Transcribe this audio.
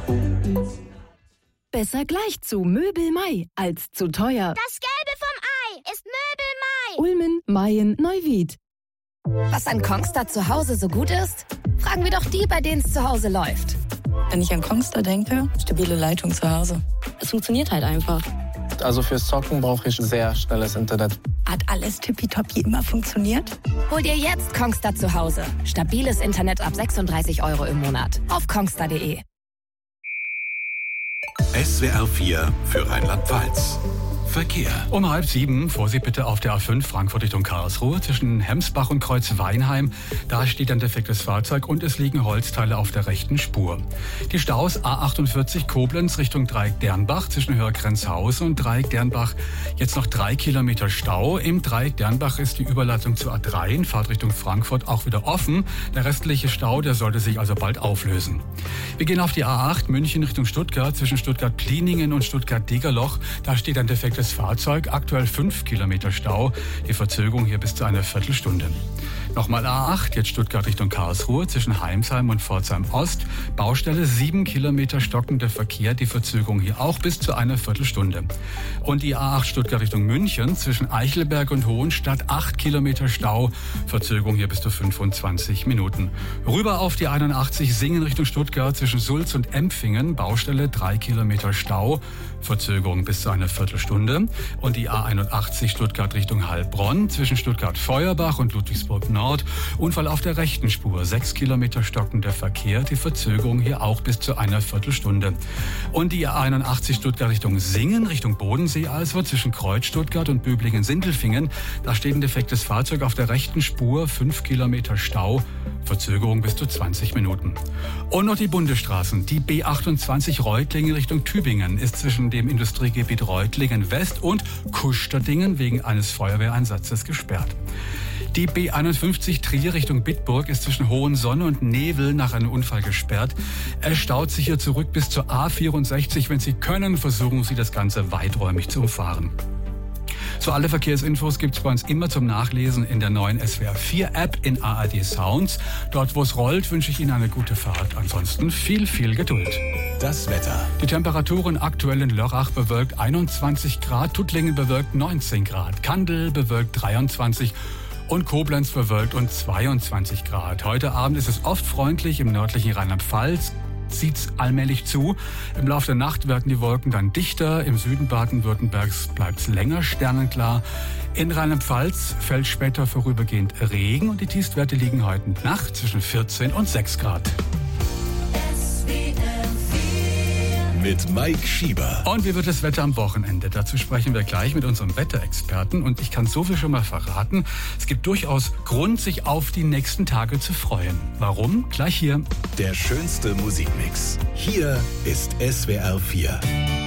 Besser gleich zu Möbel Mai als zu teuer. Das Gelbe vom Ei ist Möbel Mai. Ulmen, Mayen, Neuwied. Was an Kongstar zu Hause so gut ist? Fragen wir doch die, bei denen es zu Hause läuft. Wenn ich an Kongstar denke, stabile Leitung zu Hause. Es funktioniert halt einfach. Also fürs Zocken brauche ich sehr schnelles Internet. Hat alles tippitoppi immer funktioniert? Hol dir jetzt Kongstar zu Hause. Stabiles Internet ab 36 € im Monat. Auf kongstar.de. SWR 4 für Rheinland-Pfalz. Verkehr. Um 6:30, Vorsicht bitte auf der A5 Frankfurt Richtung Karlsruhe zwischen Hemsbach und Kreuz Weinheim. Da steht ein defektes Fahrzeug und es liegen Holzteile auf der rechten Spur. Die Staus A48 Koblenz Richtung Dreieck Dernbach zwischen Hörgrenzhausen und Dreieck Dernbach. Jetzt noch 3 Kilometer Stau. Im Dreieck Dernbach ist die Überleitung zur A3 in Fahrtrichtung Frankfurt auch wieder offen. Der restliche Stau, der sollte sich also bald auflösen. Wir gehen auf die A8 München Richtung Stuttgart zwischen Stuttgart-Pliningen und Stuttgart-Degerloch. Da steht ein defektes Fahrzeug, aktuell 5 Kilometer Stau. Die Verzögerung hier bis zu einer Viertelstunde. Nochmal A8, jetzt Stuttgart Richtung Karlsruhe zwischen Heimsheim und Pforzheim Ost. Baustelle 7 Kilometer stockender Verkehr, die Verzögerung hier auch bis zu einer Viertelstunde. Und die A8 Stuttgart Richtung München zwischen Eichelberg und Hohenstadt 8 Kilometer Stau, Verzögerung hier bis zu 25 Minuten. Rüber auf die 81 Singen Richtung Stuttgart zwischen Sulz und Empfingen, Baustelle 3 Kilometer Stau, Verzögerung bis zu einer Viertelstunde. Und die A81 Stuttgart Richtung Heilbronn zwischen Stuttgart-Feuerbach und Ludwigsburg-Nord. Unfall auf der rechten Spur. 6 Kilometer stockender Verkehr. Die Verzögerung hier auch bis zu einer Viertelstunde. Und die A81 Stuttgart Richtung Singen, Richtung Bodensee also, zwischen Kreuz Stuttgart und Böblingen-Sindelfingen. Da steht ein defektes Fahrzeug auf der rechten Spur. 5 Kilometer Stau. Verzögerung bis zu 20 Minuten. Und noch die Bundesstraßen. Die B28 Reutlingen Richtung Tübingen ist zwischen dem Industriegebiet Reutlingen West und Kustertingen wegen eines Feuerwehreinsatzes gesperrt. Die B51 Trier Richtung Bitburg ist zwischen Hohensonne und Nevel nach einem Unfall gesperrt. Es staut sich hier zurück bis zur A64. Wenn Sie können, versuchen Sie das Ganze weiträumig zu umfahren. So, alle Verkehrsinfos gibt's bei uns immer zum Nachlesen in der neuen SWR 4 App in ARD Sounds. Dort, wo es rollt, wünsche ich Ihnen eine gute Fahrt. Ansonsten viel Geduld. Das Wetter. Die Temperaturen aktuell in Lörrach bewölkt 21 Grad, Tuttlingen bewölkt 19 Grad, Kandel bewölkt 23 und Koblenz bewölkt und 22 Grad. Heute Abend ist es oft freundlich im nördlichen Rheinland-Pfalz. Zieht's allmählich zu. Im Laufe der Nacht werden die Wolken dann dichter. Im Süden Baden-Württembergs bleibt's länger sternenklar. In Rheinland-Pfalz fällt später vorübergehend Regen und die Tiefstwerte liegen heute Nacht zwischen 14 und 6 Grad. Mit Mike Schieber. Und wie wird das Wetter am Wochenende? Dazu sprechen wir gleich mit unserem Wetterexperten. Und ich kann so viel schon mal verraten. Es gibt durchaus Grund, sich auf die nächsten Tage zu freuen. Warum? Gleich hier. Der schönste Musikmix. Hier ist SWR 4.